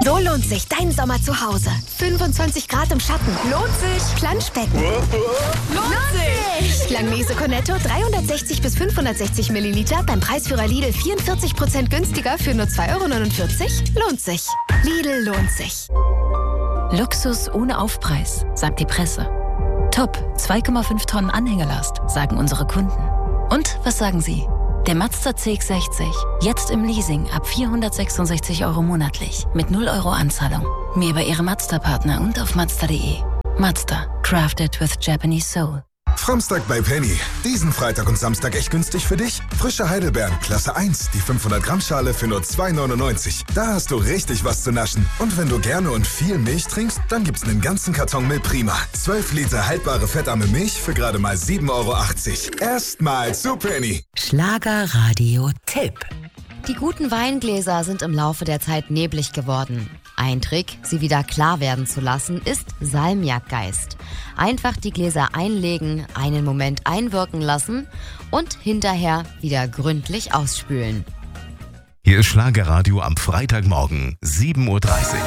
So lohnt sich dein Sommer zu Hause. 25 Grad im Schatten. Lohnt sich. Planschbecken. Lohnt sich. Langnese Cornetto 360 bis 560 Milliliter beim Preisführer Lidl 44% günstiger für nur 2,49 €. Lohnt sich. Lidl lohnt sich. Luxus ohne Aufpreis, sagt die Presse. Top, 2,5 Tonnen Anhängelast, sagen unsere Kunden. Und was sagen Sie? Der Mazda CX-60, jetzt im Leasing ab 466 € monatlich, mit 0 € Anzahlung. Mehr bei Ihrem Mazda-Partner und auf Mazda.de. Mazda, crafted with Japanese soul. Framstag bei Penny. Diesen Freitag und Samstag echt günstig für dich? Frische Heidelbeeren, Klasse 1, die 500-Gramm-Schale für nur 2,99 €. Da hast du richtig was zu naschen. Und wenn du gerne und viel Milch trinkst, dann gibt's einen ganzen Karton Milch Prima. 12 Liter haltbare fettarme Milch für gerade mal 7,80 €. Erstmal zu Penny. Schlagerradio-Tipp. Die guten Weingläser sind im Laufe der Zeit neblig geworden. Ein Trick, sie wieder klar werden zu lassen, ist Salmiakgeist. Einfach die Gläser einlegen, einen Moment einwirken lassen und hinterher wieder gründlich ausspülen. Hier ist Schlagerradio am Freitagmorgen, 7:30 Uhr.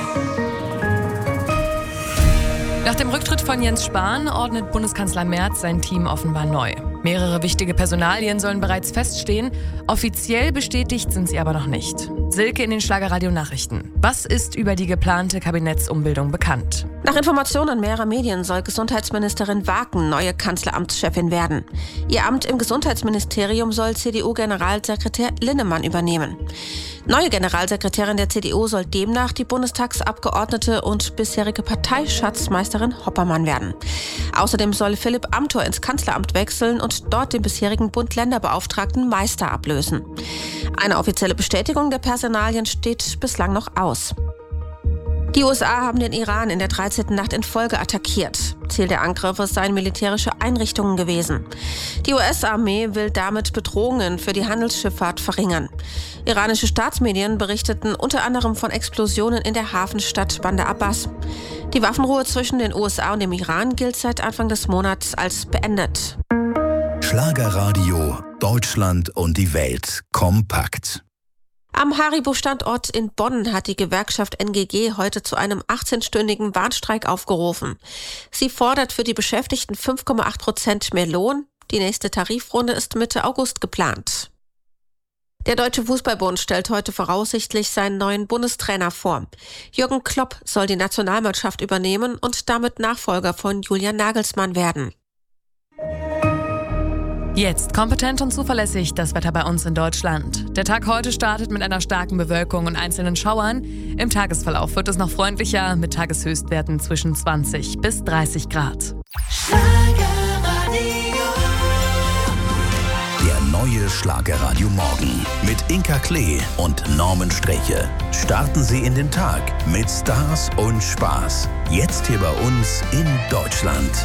Nach dem Rücktritt von Jens Spahn ordnet Bundeskanzler Merz sein Team offenbar neu. Mehrere wichtige Personalien sollen bereits feststehen. Offiziell bestätigt sind sie aber noch nicht. Silke in den Schlagerradio-Nachrichten. Was ist über die geplante Kabinettsumbildung bekannt? Nach Informationen mehrerer Medien soll Gesundheitsministerin Waken neue Kanzleramtschefin werden. Ihr Amt im Gesundheitsministerium soll CDU-Generalsekretär Linnemann übernehmen. Neue Generalsekretärin der CDU soll demnach die Bundestagsabgeordnete und bisherige Parteischatzmeisterin Hoppermann werden. Außerdem soll Philipp Amthor ins Kanzleramt wechseln und dort den bisherigen Bund-Länder-Beauftragten Meister ablösen. Eine offizielle Bestätigung der Personalien steht bislang noch aus. Die USA haben den Iran in der 13. Nacht in Folge attackiert. Ziel der Angriffe seien militärische Einrichtungen gewesen. Die US-Armee will damit Bedrohungen für die Handelsschifffahrt verringern. Iranische Staatsmedien berichteten unter anderem von Explosionen in der Hafenstadt Bandar Abbas. Die Waffenruhe zwischen den USA und dem Iran gilt seit Anfang des Monats als beendet. Schlagerradio, Deutschland und die Welt kompakt. Am Haribo-Standort in Bonn hat die Gewerkschaft NGG heute zu einem 18-stündigen Warnstreik aufgerufen. Sie fordert für die Beschäftigten 5,8% mehr Lohn. Die nächste Tarifrunde ist Mitte August geplant. Der Deutsche Fußballbund stellt heute voraussichtlich seinen neuen Bundestrainer vor. Jürgen Klopp soll die Nationalmannschaft übernehmen und damit Nachfolger von Julian Nagelsmann werden. Jetzt kompetent und zuverlässig das Wetter bei uns in Deutschland. Der Tag heute startet mit einer starken Bewölkung und einzelnen Schauern. Im Tagesverlauf wird es noch freundlicher mit Tageshöchstwerten zwischen 20 bis 30 Grad. Der neue Schlagerradio Morgen mit Inka Klee und Norman Streche. Starten Sie in den Tag mit Stars und Spaß. Jetzt hier bei uns in Deutschland.